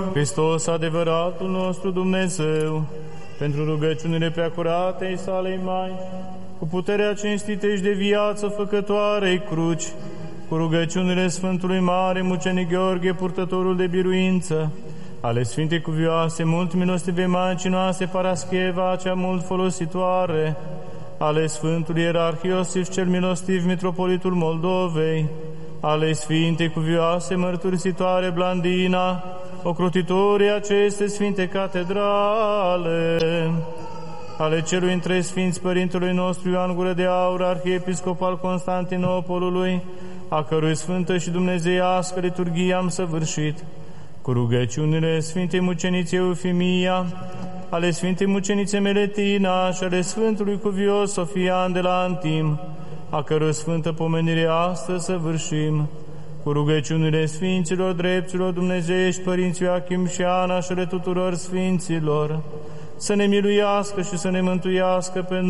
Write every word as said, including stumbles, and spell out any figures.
Hristos, adevăratul nostru Dumnezeu, pentru rugăciunile preacuratei salei mai, cu puterea cinstitei și de viață făcătoarei cruci, cu rugăciunile Sfântului Mare Mucenic Gheorghe, purtătorul de biruință, ale Sfintei Cuvioase, mult milostive Maicii noastre, Parascheva, cea mult folositoare, ale Sfântului Ierarh Iosif cel milostiv, Mitropolitul Moldovei, ale Sfintei Cuvioase, mărturisitoare Blandina, ocrotitorii aceste Sfinte Catedrale, ale celui între Sfinți Părintelui nostru Ioan Gură de Aur, Arhiepiscop al Constantinopolului, a cărui sfântă și dumnezeiască liturghie am săvârșit, cu rugăciunile Sfintei Mucenițe Eufimia, ale Sfintei Mucenițe Meletina și ale Sfântului Cuvios Sofian de la Antim, a cărui sfântă pomenire astăzi săvârșim, cu rugăciunile Sfinților Drepților Dumnezeiești, Părinții Joachim și Ana și ale tuturor Sfinților, să ne miluiască și să ne mântuiască pe